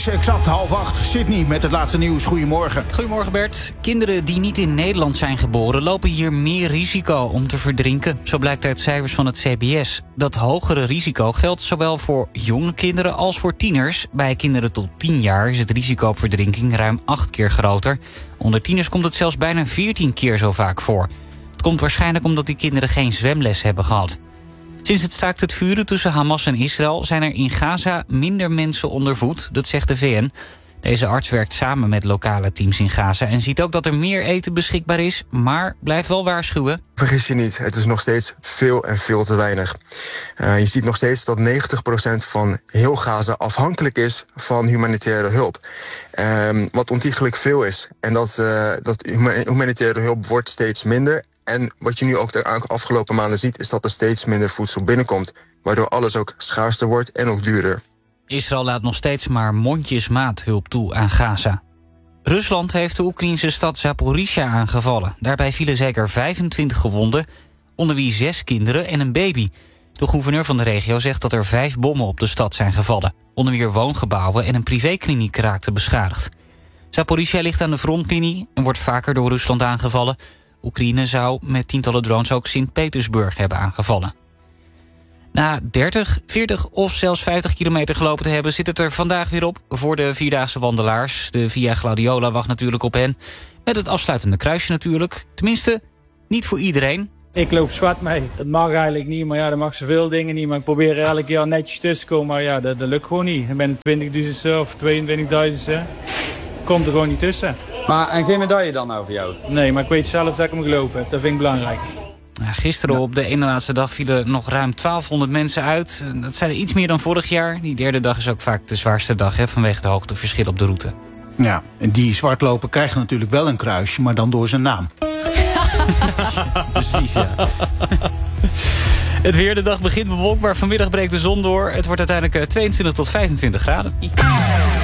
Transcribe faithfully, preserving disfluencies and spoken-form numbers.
is exact half acht. Sydney met het laatste nieuws. Goedemorgen. Goedemorgen Bert. Kinderen die niet in Nederland zijn geboren lopen hier meer risico om te verdrinken. Zo blijkt uit cijfers van het C B S. Dat hogere risico geldt zowel voor jonge kinderen als voor tieners. Bij kinderen tot tien jaar is het risico op verdrinking ruim acht keer groter. Onder tieners komt het zelfs bijna veertien keer zo vaak voor. Het komt waarschijnlijk omdat die kinderen geen zwemles hebben gehad. Sinds het staakt het vuren tussen Hamas en Israël zijn er in Gaza minder mensen onder voet, dat zegt de V N. Deze arts werkt samen met lokale teams in Gaza en ziet ook dat er meer eten beschikbaar is, maar blijft wel waarschuwen. Vergis je niet, het is nog steeds veel en veel te weinig. Uh, je ziet nog steeds dat negentig procent van heel Gaza afhankelijk is van humanitaire hulp. Um, wat ontiegelijk veel is. En dat, uh, dat humanitaire hulp wordt steeds minder. En wat je nu ook de afgelopen maanden ziet, is dat er steeds minder voedsel binnenkomt. Waardoor alles ook schaarster wordt en ook duurder. Israël laat nog steeds maar mondjesmaat hulp toe aan Gaza. Rusland heeft de Oekraïnse stad Zaporizhia aangevallen. Daarbij vielen zeker vijfentwintig gewonden, onder wie zes kinderen en een baby. De gouverneur van de regio zegt dat er vijf bommen op de stad zijn gevallen. Onder meer woongebouwen en een privékliniek raakten beschadigd. Zaporizhia ligt aan de frontlinie en wordt vaker door Rusland aangevallen. Oekraïne zou met tientallen drones ook Sint-Petersburg hebben aangevallen. Na dertig, veertig of zelfs vijftig kilometer gelopen te hebben, zit het er vandaag weer op voor de vierdaagse wandelaars. De Via Gladiola wacht natuurlijk op hen. Met het afsluitende kruisje natuurlijk. Tenminste, niet voor iedereen. Ik loop zwart mee. Dat mag eigenlijk niet, maar ja, dat mag zoveel dingen niet. Maar ik probeer er elk jaar netjes tussen te komen, maar ja, dat, dat lukt gewoon niet. Ik ben twintigduizend of tweeëntwintigduizend. Komt er gewoon niet tussen. Maar en geen medaille dan nou voor jou? Nee, maar ik weet zelf dat ik hem gelopen heb. Dat vind ik belangrijk. Ja, gisteren op de ene laatste dag vielen nog ruim twaalfhonderd mensen uit. Dat zijn er iets meer dan vorig jaar. Die derde dag is ook vaak de zwaarste dag, hè, vanwege de hoogteverschil op de route. Ja, en die zwartloper krijgt natuurlijk wel een kruisje, maar dan door zijn naam. Precies, ja. Het weer, de dag begint bewolkt, maar vanmiddag breekt de zon door. Het wordt uiteindelijk tweeëntwintig tot vijfentwintig graden.